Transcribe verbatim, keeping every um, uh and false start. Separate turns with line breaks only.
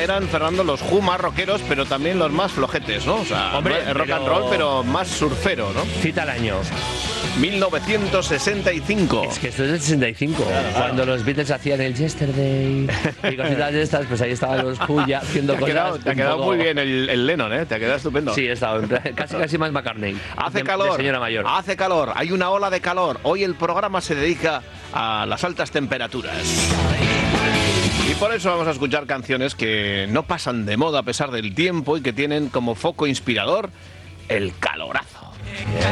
eran, Fernando, los Who más rockeros, pero también los más flojetes, ¿no? O sea,
Hombre,
rock
pero...
and roll, pero más surfero, ¿no?
Cita el año.
mil novecientos sesenta y cinco.
Es que esto es del sesenta y cinco. Claro, claro. Cuando los Beatles hacían el Yesterday y cositas de estas, pues ahí estaban los Who ya haciendo
te
cosas.
Quedado, te ha quedado
poco...
muy bien el, el Lennon, ¿eh? Te ha quedado estupendo.
Sí, he estado casi, casi más McCartney.
Hace
de,
calor,
de señora mayor.
hace calor, hay una ola de calor. Hoy el programa se dedica a las altas temperaturas. Y por eso vamos a escuchar canciones que no pasan de moda a pesar del tiempo y que tienen como foco inspirador el calorazo.